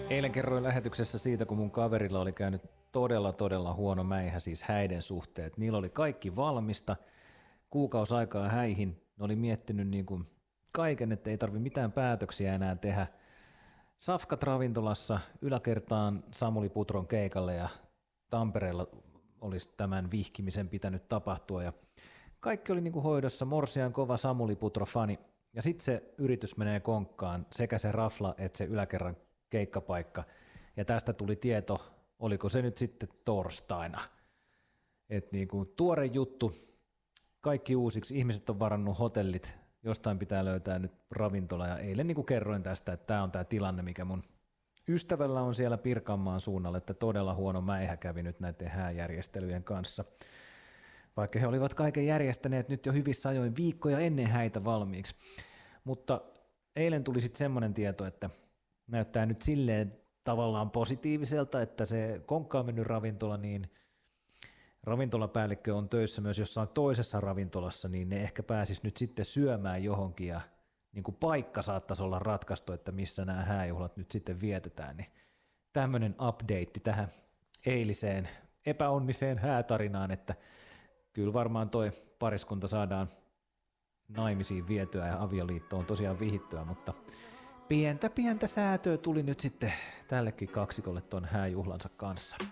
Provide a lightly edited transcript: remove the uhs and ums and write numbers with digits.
Eilen kerroin lähetyksessä siitä, kun mun kaverilla oli käynyt todella huono mäihä, siis häiden suhteet. Niillä oli kaikki valmista, kuukausi aikaa häihin. Ne oli miettinyt niin kuin kaiken, että ei tarvi mitään päätöksiä enää tehdä. Safkat ravintolassa, yläkertaan Samuli Putron keikalle ja Tampereella olisi tämän vihkimisen pitänyt tapahtua. Ja kaikki oli niin kuin hoidossa, Morsian kova Samuli Putro-fani. Ja sitten se yritys menee konkkaan, sekä se rafla että se yläkerran keikkapaikka. Ja tästä tuli tieto, oliko se nyt sitten torstaina. Että niin kuin tuore juttu, kaikki uusiksi, ihmiset on varannut hotellit, jostain pitää löytää nyt ravintola. Ja eilen niin kuin kerroin tästä, että tämä on tämä tilanne, mikä mun ystävällä on siellä Pirkanmaan suunnalla, että todella huono mäihä kävi nyt näiden hääjärjestelyjen kanssa. Vaikka he olivat kaiken järjestäneet nyt jo hyvissä ajoin viikkoja ennen häitä valmiiksi. Mutta eilen tuli sitten semmoinen tieto, että näyttää nyt silleen tavallaan positiiviselta, että se konkkaan mennyt ravintola, niin ravintolapäällikkö on töissä myös jossain toisessa ravintolassa, niin ne ehkä pääsis nyt sitten syömään johonkin ja niin kuin paikka saattaisi olla ratkaistu, että missä nämä hääjuhlat nyt sitten vietetään. Niin tämmöinen update tähän eiliseen epäonniseen häätarinaan, että kyllä varmaan toi pariskunta saadaan naimisiin vietyä ja avioliittoon tosiaan vihittyä, mutta pientä säätöä tuli nyt sitten tällekin kaksikolle ton hääjuhlansa kanssa.